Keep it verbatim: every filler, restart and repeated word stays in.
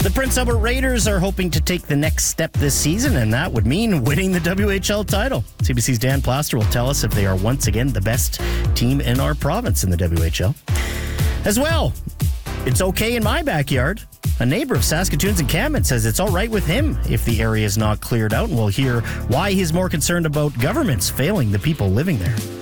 The Prince Albert Raiders are hoping to take the next step this season, and that would mean winning the W H L title. C B C's Dan Plaster will tell us if they are once again the best team in our province in the W H L. As well, it's okay in my backyard. A neighbor of Saskatoon's encampment says it's all right with him if the area is not cleared out, and we'll hear why he's more concerned about governments failing the people living there.